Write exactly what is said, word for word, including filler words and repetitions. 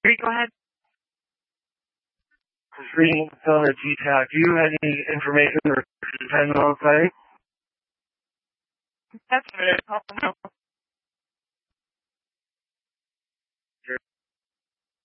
Great, go ahead. Just reading on the G TAC. Do you have any information or depending on the site? That's good.